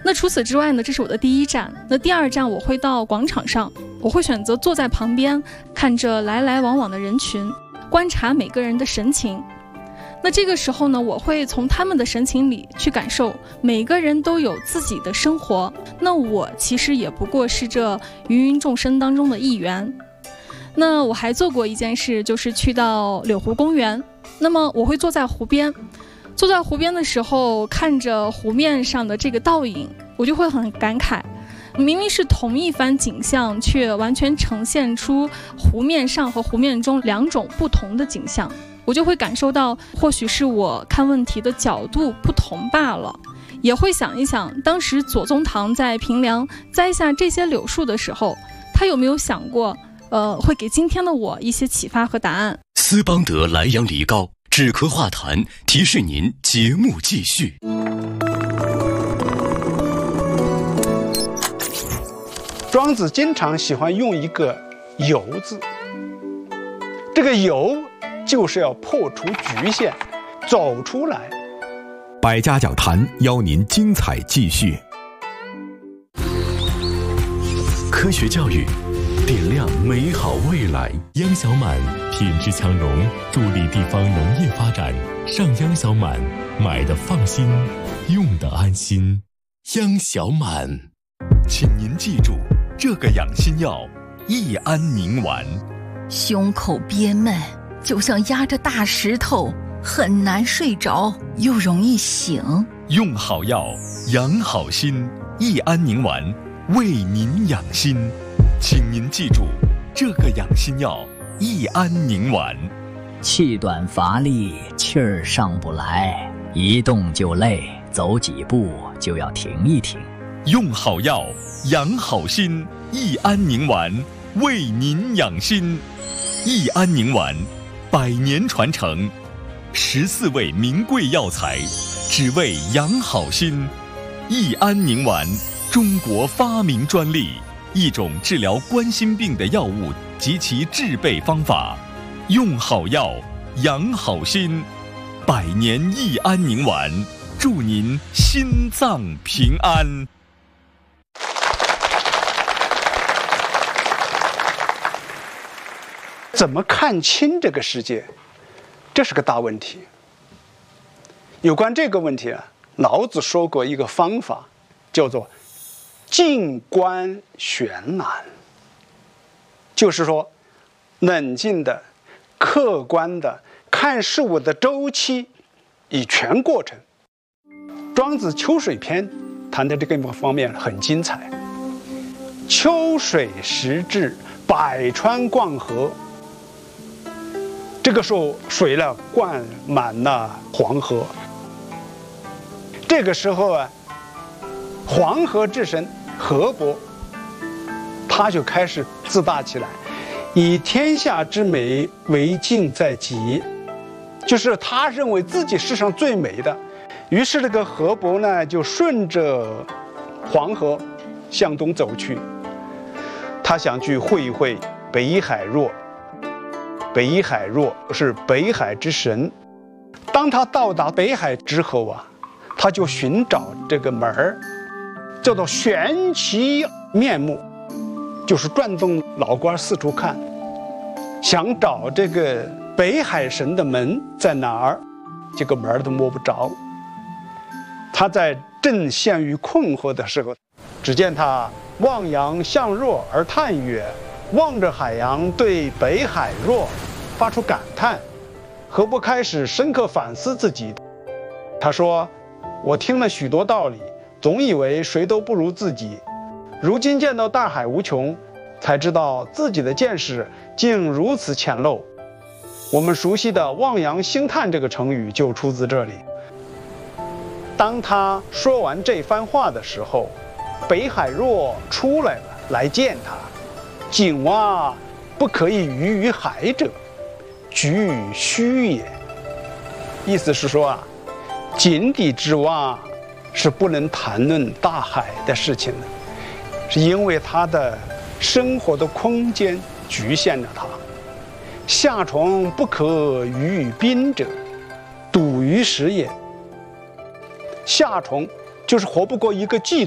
那除此之外呢，这是我的第一站。那第二站我会到广场上，我会选择坐在旁边，看着来来往往的人群，观察每个人的神情。那这个时候呢，我会从他们的神情里去感受，每个人都有自己的生活，那我其实也不过是这芸芸众生当中的一员。那我还做过一件事，就是去到柳湖公园。那么我会坐在湖边，坐在湖边的时候，看着湖面上的这个倒影，我就会很感慨，明明是同一番景象，却完全呈现出湖面上和湖面中两种不同的景象。我就会感受到，或许是我看问题的角度不同罢了。也会想一想，当时左宗棠在平凉栽下这些柳树的时候，他有没有想过，会给今天的我一些启发和答案。 斯邦德莱阳梨膏止咳化痰，提示您节目继续。 庄子经常喜欢用一个游字，这个游就是要破除局限，走出来。 百家讲坛邀您精彩继续。 科学教育，点亮美好未来。 央小满品质强农，助力地方农业发展。上央小满，买的放心，用的安心。央小满， 请您记住这个养心药益安宁丸。 胸口憋闷，就像压着大石头，很难睡着，又容易醒。 用好药，养好心，益安宁丸为您养心。请您记住这个养心药益安宁丸。 气短乏力，气儿上不来，一动就累，走几步就要停一停。 用好药，养好心，益安宁丸为您养心。益安宁丸100年传承，14味名贵药材，只为养好心。益安宁丸，中国发明专利，一种治疗冠心病的药物及其制备方法。用好药，养好心，100年益安宁丸，祝您心脏平安。 怎么看清这个世界，这是个大问题。有关这个问题啊，老子说过一个方法，叫做静观玄览，就是说冷静的、客观的看事物的周期与全过程。庄子秋水篇谈的这个方面很精彩。秋水时至，百川贯河。这个时候水呢灌满了黄河。这个时候啊，黄河之神河伯，他就开始自大起来，以天下之美为尽在己，就是他认为自己世上最美的。于是这个河伯呢，就顺着黄河向东走去，他想去会一会北海若。北海若是北海之神。当他到达北海之后啊，他就寻找这个门儿，叫做悬其面目，就是转动脑瓜四处看，想找这个北海神的门在哪儿，这个门都摸不着。他在正陷于困惑的时候，只见他望洋向若而叹曰：望着海洋，对北海若发出感叹。河伯开始深刻反思自己，他说：我听了许多道理，总以为谁都不如自己，如今见到大海无穷，才知道自己的见识竟如此浅陋。我们熟悉的望洋兴叹这个成语就出自这里。当他说完这番话的时候，北海若出来了，来见他。井蛙不可以鱼于海者，举虚也。意思是说啊，井底之蛙是不能谈论大海的事情的，是因为他的生活的空间局限着他。夏虫不可语于冰者，笃于时也。夏虫就是活不过一个季度。